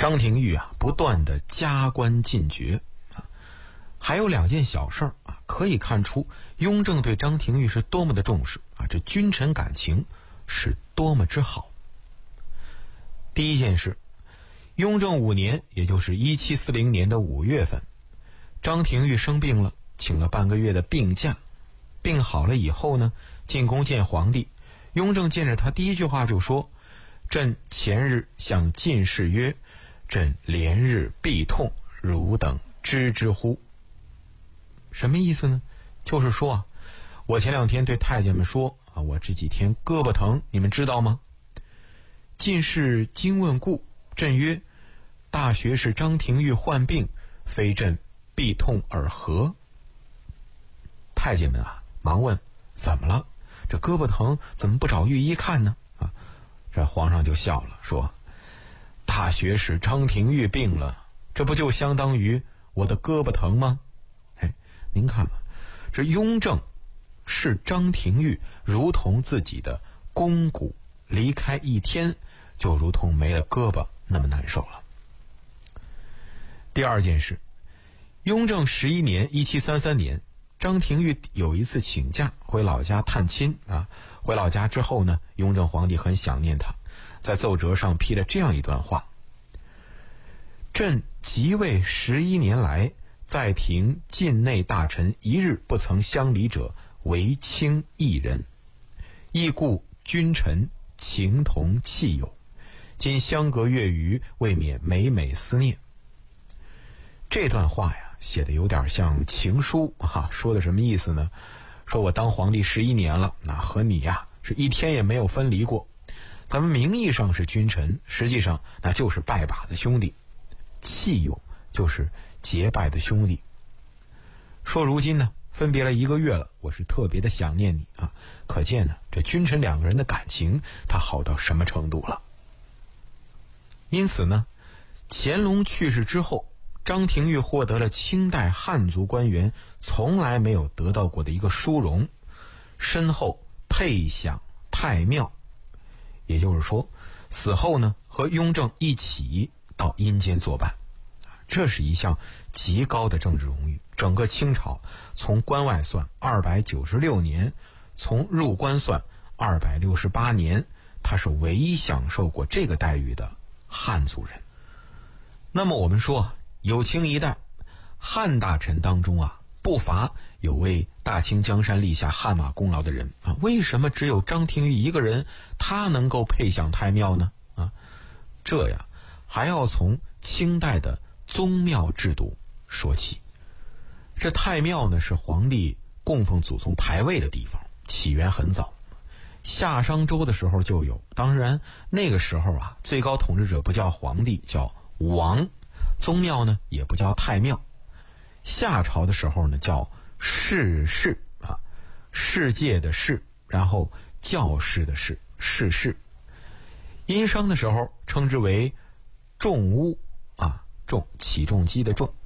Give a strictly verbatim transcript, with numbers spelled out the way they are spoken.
张廷玉啊，不断的加官进爵啊，还有两件小事儿啊，可以看出雍正对张廷玉是多么的重视啊，这君臣感情是多么之好。第一件事，雍正五年，也就是一七四零年的五月份，张廷玉生病了，请了半个月的病假。病好了以后呢，进宫见皇帝。雍正见着他，第一句话就说：“朕前日向进士曰，朕连日必痛，汝等知之乎？”什么意思呢？就是说啊，我前两天对太监们说啊，我这几天胳膊疼，你们知道吗？进士惊问故，朕曰：“大学士张廷玉患病，非朕必痛尔何？”太监们啊，忙问：“怎么了？这胳膊疼怎么不找御医看呢？”啊，这皇上就笑了，说：“大学士张廷玉病了，这不就相当于我的胳膊疼吗？”哎，您看吧，这雍正视张廷玉如同自己的肱骨，离开一天，就如同没了胳膊那么难受了。第二件事，雍正十一年一七三三年，张廷玉有一次请假回老家探亲啊。回老家之后呢，雍正皇帝很想念他，在奏折上批了这样一段话：“朕即位十一年来，在庭境内大臣一日不曾相离者，唯卿一人。亦故君臣情同戚友，今相隔月余，未免每每思念。”这段话呀，写的有点像情书啊，说的什么意思呢？说我当皇帝十一年了，那和你呀是一天也没有分离过。咱们名义上是君臣，实际上那就是拜把子兄弟，戚友就是结拜的兄弟。说如今呢，分别了一个月了，我是特别的想念你啊，可见呢，这君臣两个人的感情，他好到什么程度了。因此呢，乾隆去世之后，张廷玉获得了清代汉族官员从来没有得到过的一个殊荣，身后配享太庙，也就是说，死后呢和雍正一起到阴间作伴，这是一项极高的政治荣誉。整个清朝从关外算二百九十六年，从入关算二百六十八年，他是唯一享受过这个待遇的汉族人。那么我们说，有清一代汉大臣当中啊，不乏有为大清江山立下汗马功劳的人啊，为什么只有张廷玉一个人他能够配享太庙呢？啊，这呀还要从清代的宗庙制度说起。这太庙呢是皇帝供奉祖宗牌位的地方，起源很早，夏商周的时候就有。当然那个时候啊，最高统治者不叫皇帝，叫王。宗庙呢也不叫太庙，夏朝的时候呢叫世事啊，世界的世，然后教士的士，世事。殷商的时候称之为重屋啊，重起重机的重。